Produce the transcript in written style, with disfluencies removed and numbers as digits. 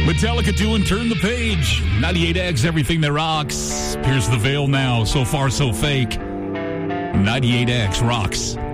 Metallica doing Turn the Page. 98X, everything that rocks. Pierce the veil now. So far, so fake. 98X rocks.